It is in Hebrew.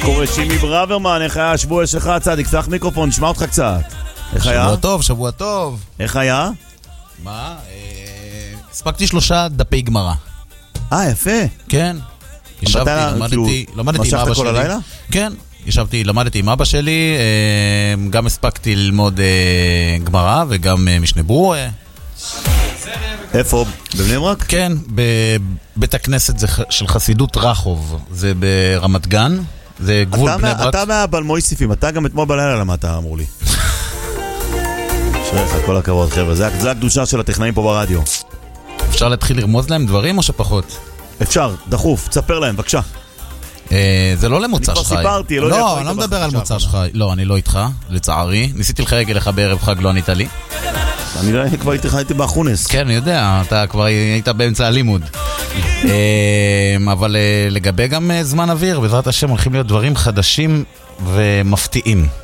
קורא שימי ברוורמן, איך היה השבוע שלך? צדיק, פתח מיקרופון, נשמע אותך קצת. איך היה? שבוע טוב, שבוע טוב. איך היה? מה? הספקתי 3 דפי גמרא. יפה. כן. ישבתי, למדתי עם אבא כל שלי. הלילה? כן. ישבתי, למדתי עם אבא שלי, גם הספקתי ללמוד גמרא וגם משנה ברורה. איפה? בבני ברק? כן, בבית הכנסת של חסידות רחוב, זה ברמת גן, זה גבול בני ברק. אתה מהבלמויסיפים, אתה גם אתמול בלילה למדת, אמרו לי. שריך, כל הכבוד חבר'ה, זה הקדושה של הטכנאים פה ברדיו. אפשר להתחיל לרמוז להם דברים או שפחות? אפשר, דחוף, תספר להם, בבקשה. זה לא למוצא שלך. אני כבר סיפרתי, לא, אני לא מדבר על מוצא שלך. לא, אני לא איתך, לצערי. ניסיתי לך רגע לך בערב חג, לא ענית לי. אני כבר הייתי באחונס. כן, אני יודע, אתה כבר היית באמצע הלימוד. אבל לגבי גם זמן אוויר, בעזרת השם הולכים להיות דברים חדשים ומפתיעים.